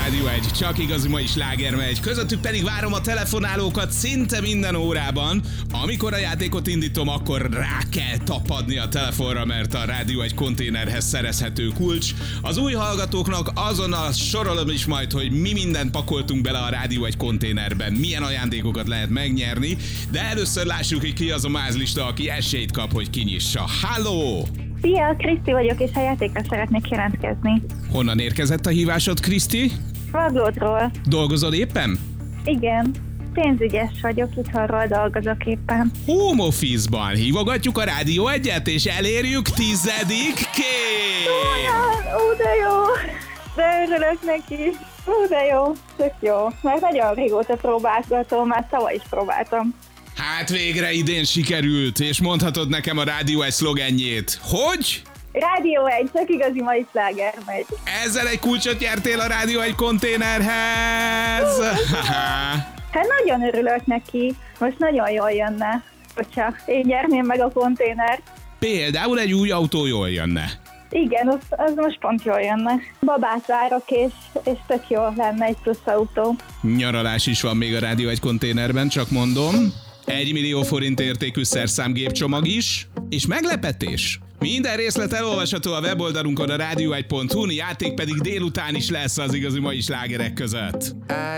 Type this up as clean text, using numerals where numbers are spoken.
Rádió 1, csak igazi mai sláger megy. Közöttük pedig várom a telefonálókat szinte minden órában. Amikor a játékot indítom, akkor rá kell tapadni a telefonra, mert a Rádió 1 konténerhez szerezhető kulcs. Az új hallgatóknak azonnal sorolom is majd, hogy mi mindent pakoltunk bele a Rádió 1 konténerben, milyen ajándékokat lehet megnyerni, de először lássuk, hogy ki az a mázlista, aki esélyt kap, hogy kinyissa. Halló! Szia, Kriszti vagyok, és a játékra szeretnék jelentkezni. Honnan érkezett a hívásod, Kriszti? Raglódról. Dolgozol éppen? Igen, pénzügyes vagyok, itthonról dolgozok éppen. Home office-ban hívogatjuk a Rádió 1-et, és elérjük 10. kép! Ó, de jó! De örülök neki. Ó, de jó, tök jó. Mert nagyon régóta próbálgatom, már tavaly is próbáltam. Hát végre idén sikerült, és mondhatod nekem a Rádió 1 szlogenjét. Hogy? Rádió 1, csak igazi mai sláger megy. Ezzel egy kulcsot nyertél a Rádió 1 konténerhez! Hát nagyon örülök neki. Most nagyon jól jönne, hogyha én nyerném meg a konténert. Például egy új autó jól jönne. Igen, az most pont jól jönne. Babát várok, és tök jó lenne egy plusz autó. Nyaralás is van még a Rádió 1 konténerben, csak mondom. 1 millió forint értékű szerszámgépcsomag is, és meglepetés. Minden részlet elolvasható a weboldalunkon, a radio1.hu, játék pedig délután is lesz az igazi mai slágerek között.